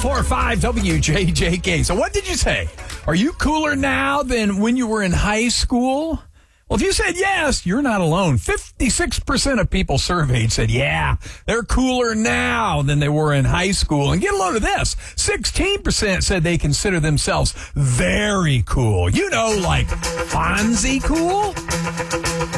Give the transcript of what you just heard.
104.5 WJJK. So what did you say? Are you cooler now than when you were in high school? Well, if you said yes, you're not alone. 56% of people surveyed said, yeah, they're cooler now than they were in high school. And get a load of this. 16% said they consider themselves very cool. You know, like Fonzie cool.